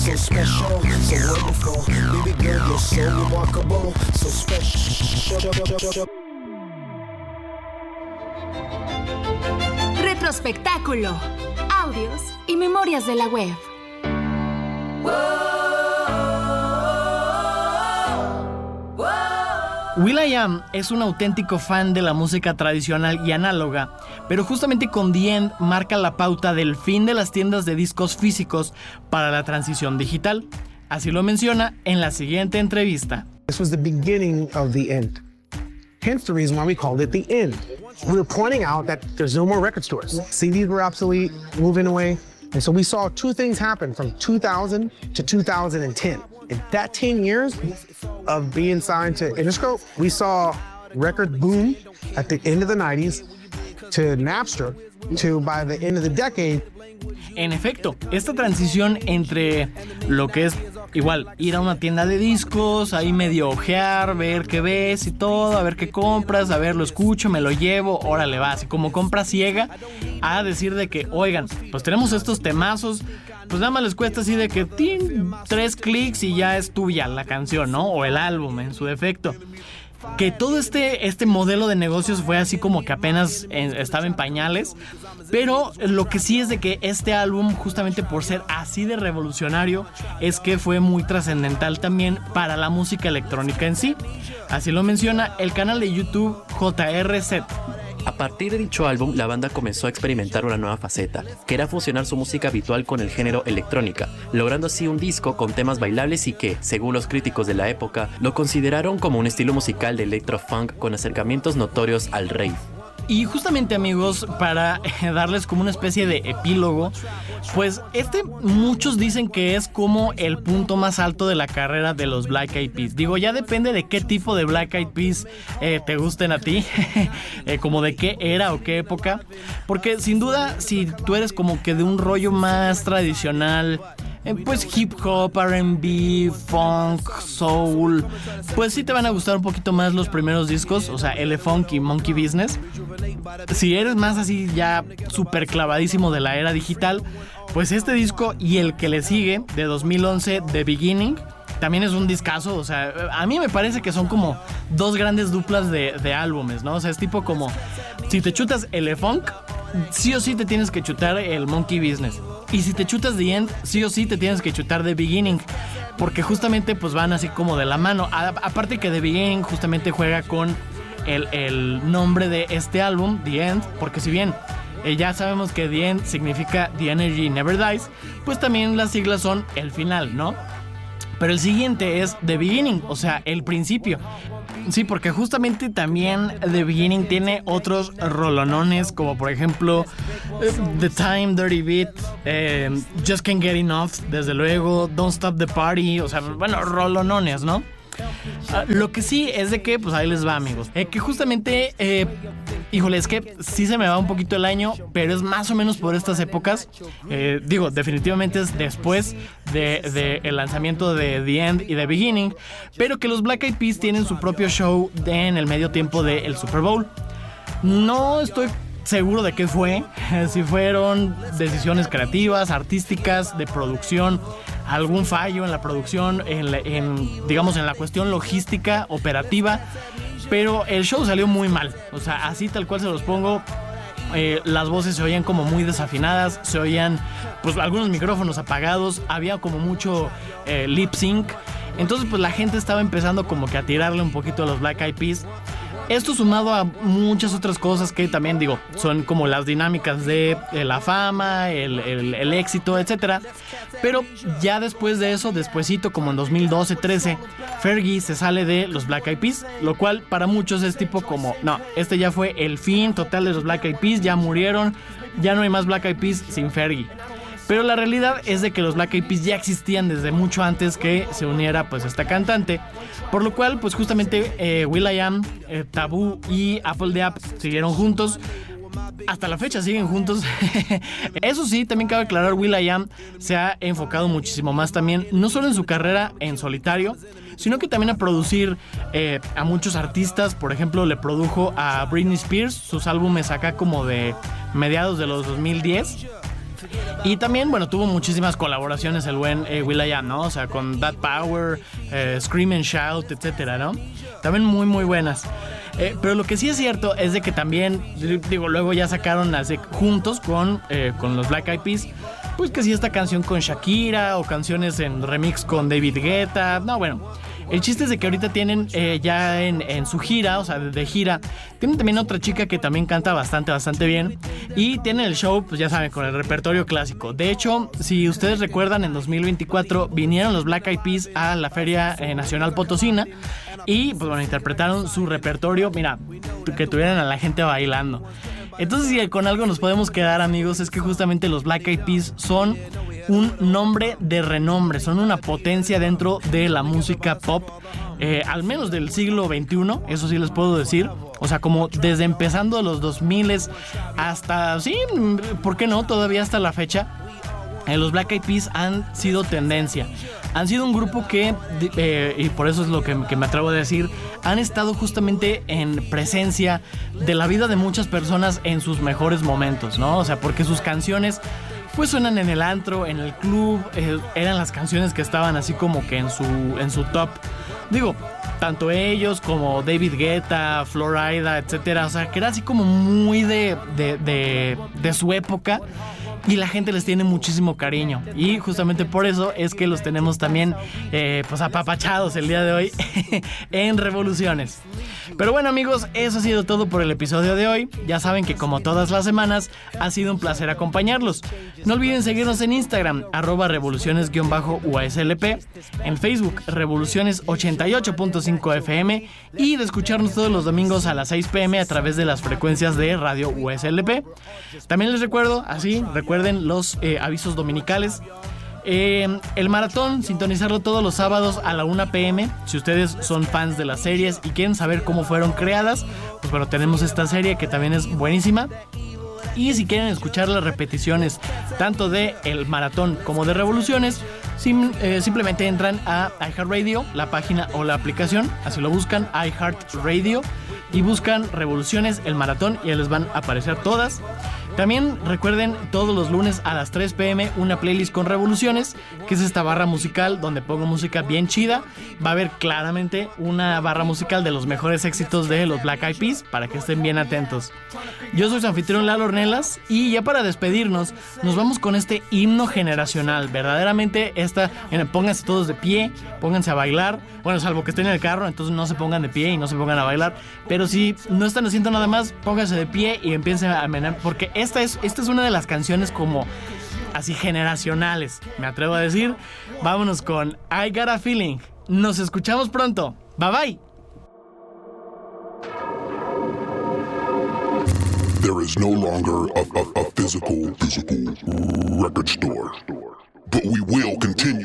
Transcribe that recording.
so special, so wonderful. Baby girl, you're so remarkable, so special. Retrospectáculo, audios y memorias de la web. will.i.am es un auténtico fan de la música tradicional y análoga, pero justamente con The End marca la pauta del fin de las tiendas de discos físicos para la transición digital. Así lo menciona en la siguiente entrevista. This was the beginning of the end. Hence the reason why we called it the end. We were pointing out that there's no more record stores. CDs were obsolete, moving away. And so we saw two things happen from 2000 to 2010. In that 10 years of being signed to Interscope, we saw record boom at the end of the 90s to Napster to by the end of the decade. En efecto, esta transición entre lo que es igual ir a una tienda de discos, ahí medio ojear, ver qué ves y todo, a ver qué compras, a ver, lo escucho, me lo llevo, órale va, así como compra ciega, a decir de que, oigan, pues tenemos estos temazos, pues nada más les cuesta así de que 3 clics y ya es tuya la canción, ¿no? O el álbum en su defecto. Que todo este modelo de negocios fue así como que apenas estaba en pañales, pero lo que sí es de que este álbum, justamente por ser así de revolucionario, es que fue muy trascendental también para la música electrónica en sí. Así lo menciona el canal de YouTube JRZ. A partir de dicho álbum, la banda comenzó a experimentar una nueva faceta, que era fusionar su música habitual con el género electrónica, logrando así un disco con temas bailables y que, según los críticos de la época, lo consideraron como un estilo musical de electro-funk con acercamientos notorios al rave. Y justamente, amigos, para darles como una especie de epílogo, pues muchos dicen que es como el punto más alto de la carrera de los Black Eyed Peas. Digo, ya depende de qué tipo de Black Eyed Peas te gusten a ti, como de qué era o qué época, porque sin duda, si tú eres como que de un rollo más tradicional, pues hip hop, R&B, funk, soul, pues sí te van a gustar un poquito más los primeros discos, o sea, L-Funk y Monkey Business. Si eres más así ya súper clavadísimo de la era digital, pues este disco y el que le sigue, de 2011, The Beginning, también es un discazo. O sea, a mí me parece que son como dos grandes duplas de álbumes, ¿no? O sea, es tipo como, si te chutas L-Funk, sí o sí te tienes que chutar el Monkey Business. Y si te chutas The End, sí o sí te tienes que chutar The Beginning, porque justamente pues van así como de la mano. Aparte que The Beginning justamente juega con el nombre de este álbum, The End, porque si bien ya sabemos que The End significa The Energy Never Dies, pues también las siglas son el final, ¿no? Pero el siguiente es The Beginning, o sea, el principio. Sí, porque justamente también The Beginning tiene otros rolonones, como por ejemplo The Time, Dirty Beat, Just Can't Get Enough, desde luego, Don't Stop the Party, o sea, bueno, rolonones, ¿no? Lo que sí es de que, pues ahí les va, amigos, que justamente, híjole, es que sí se me va un poquito el año, pero es más o menos por estas épocas. Digo, definitivamente es después de el lanzamiento de The End y The Beginning, pero que los Black Eyed Peas tienen su propio show en el medio tiempo del Super Bowl. No estoy seguro de qué fue, si fueron decisiones creativas, artísticas, de producción, algún fallo en la producción, digamos en la cuestión logística, operativa, pero el show salió muy mal. O sea, así tal cual se los pongo. Las voces se oían como muy desafinadas, se oían pues algunos micrófonos apagados, había como mucho lip sync. Entonces pues la gente estaba empezando como que a tirarle un poquito a los Black Eyed Peas. Esto sumado a muchas otras cosas que también, digo, son como las dinámicas de la fama, el éxito, etc. Pero ya después de eso, despuesito, como en 2012-13, Fergie se sale de los Black Eyed Peas, lo cual para muchos es tipo como, no, este ya fue el fin total de los Black Eyed Peas, ya murieron, ya no hay más Black Eyed Peas sin Fergie. Pero la realidad es de que los Black Eyed Peas ya existían desde mucho antes que se uniera pues esta cantante, por lo cual pues justamente will.i.am, Taboo y Apple de App siguieron juntos. Hasta la fecha siguen juntos. Eso sí, también cabe aclarar, will.i.am se ha enfocado muchísimo más también, no solo en su carrera en solitario, sino que también a producir a muchos artistas. Por ejemplo, le produjo a Britney Spears sus álbumes acá como de mediados de los 2010. Y también, bueno, tuvo muchísimas colaboraciones el buen will.i.am, ¿no? O sea, con That Power, Scream and Shout, etcétera, ¿no? También muy, muy buenas. Pero lo que sí es cierto es de que también, digo, luego ya sacaron así, juntos con los Black Eyed Peas, pues que sí esta canción con Shakira o canciones en remix con David Guetta. No, bueno, el chiste es de que ahorita tienen ya en su gira, o sea, de gira, tienen también otra chica que también canta bastante bien. Y tienen el show, pues ya saben, con el repertorio clásico. De hecho, si ustedes recuerdan, en 2024 vinieron los Black Eyed Peas a la Feria Nacional Potosina. Y pues bueno, interpretaron su repertorio, mira, que tuvieran a la gente bailando. Entonces, si con algo nos podemos quedar, amigos, es que justamente los Black Eyed Peas son un nombre de renombre, son una potencia dentro de la música pop, al menos del siglo XXI, eso sí les puedo decir. O sea, como desde empezando los 2000 hasta, sí, ¿por qué no? Todavía hasta la fecha. Los Black Eyed Peas han sido tendencia. Han sido un grupo que, y por eso es lo que me atrevo a decir, han estado justamente en presencia de la vida de muchas personas en sus mejores momentos, ¿no? O sea, porque sus canciones pues suenan en el antro, en el club, eran las canciones que estaban así como que en su top. Digo, tanto ellos como David Guetta, Florida, etcétera. O sea, que era así como muy de su época. Y la gente les tiene muchísimo cariño. Y justamente por eso es que los tenemos también pues apapachados el día de hoy en Revoluciones. Pero bueno, amigos, eso ha sido todo por el episodio de hoy. Ya saben que como todas las semanas ha sido un placer acompañarlos. No olviden seguirnos en Instagram @revoluciones_UASLP, en Facebook Revoluciones88.5 FM y de escucharnos todos los domingos a las 6 p.m. a través de las frecuencias de Radio USLP. También les recuerden los avisos dominicales. El maratón, sintonizarlo todos los sábados a la 1 p.m. Si ustedes son fans de las series y quieren saber cómo fueron creadas, pues bueno, tenemos esta serie que también es buenísima. Y si quieren escuchar las repeticiones tanto de el maratón como de Revoluciones, simplemente entran a iHeartRadio, la página o la aplicación, así lo buscan, iHeartRadio, y buscan Revoluciones, el maratón, y ahí les van a aparecer todas. También recuerden todos los lunes a las 3 p.m. una playlist con Revoluciones, que es esta barra musical donde pongo música bien chida. Va a haber claramente una barra musical de los mejores éxitos de los Black Eyed Peas, para que estén bien atentos. Yo soy su anfitrión Lalo Ornelas, y ya para despedirnos nos vamos con este himno generacional. Verdaderamente pónganse todos de pie, pónganse a bailar. Bueno, salvo que estén en el carro, entonces no se pongan de pie y no se pongan a bailar. Pero si no están haciendo nada más, pónganse de pie y empiecen a menear, porque esta es una de las canciones como así generacionales, me atrevo a decir. Vámonos con I Got a Feeling. Nos escuchamos pronto. Bye bye. There is no longer a physical record store, but we will continue